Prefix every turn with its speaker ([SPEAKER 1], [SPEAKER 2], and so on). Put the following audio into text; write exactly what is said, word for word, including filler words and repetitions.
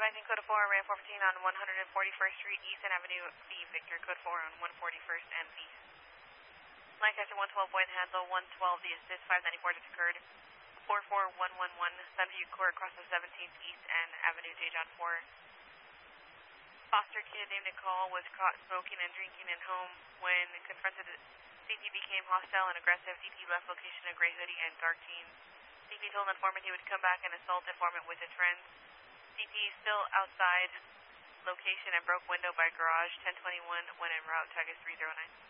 [SPEAKER 1] advising code four, Ram four fifteen on one forty-first Street, East and Avenue B, Victor, code four on one forty-first and B. Lancaster one twelve, Boyd Hansel, one twelve, the assist, five ninety-four just occurred. four four one one one, Sunview Court across the seventeenth East and Avenue J. John four. Foster kid named Nicole was caught smoking and drinking at home. When confronted, C P became hostile and aggressive. D P left location in gray hoodie and dark jeans. D P told informant he would come back and assault informant with his friends. D P still outside location and broke window by garage ten twenty-one when en route, tag is three zero nine.